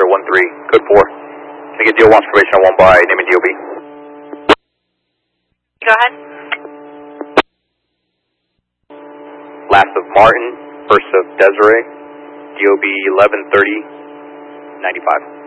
13, code 4. Can I get DO1's information on 1 by name and DOB? Go ahead. Last of Martin, first of Desiree, DOB 113095.